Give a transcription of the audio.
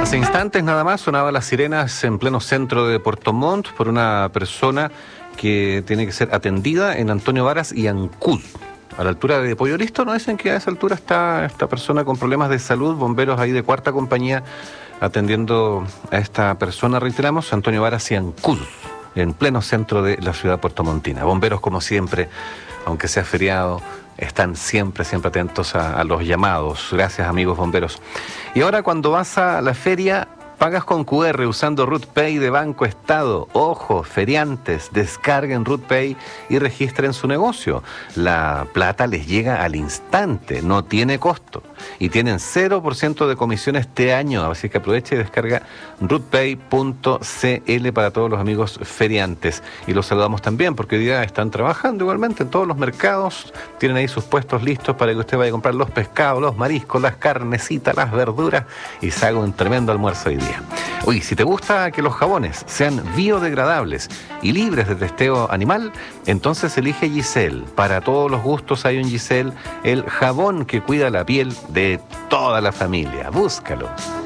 Hace instantes nada más sonaban las sirenas en pleno centro de Puerto Montt por una persona que tiene que ser atendida en Antonio Varas y Ancud. A la altura de Pollo Listo, ¿no? Dicen que a esa altura está esta persona con problemas de salud, bomberos ahí de cuarta compañía atendiendo a esta persona, reiteramos, Antonio Varas y Ancud, en pleno centro de la ciudad puertomontina. Bomberos, como siempre, aunque sea feriado, están siempre atentos a los llamados. Gracias, amigos bomberos. Y ahora, cuando vas a la feria, pagas con QR usando RutPay de Banco Estado. Ojo, feriantes, descarguen RutPay y registren su negocio. La plata les llega al instante, no tiene costo. Y tienen 0% de comisión este año, así que aprovecha y descarga rutpay.cl para todos los amigos feriantes. Y los saludamos también porque hoy día están trabajando igualmente en todos los mercados, tienen ahí sus puestos listos para que usted vaya a comprar los pescados, los mariscos, las carnecitas, las verduras y se haga un tremendo almuerzo hoy día. Oye, si te gusta que los jabones sean biodegradables y libres de testeo animal, entonces elige Giselle. Para todos los gustos hay un Giselle, el jabón que cuida la piel de toda la familia. Búscalo.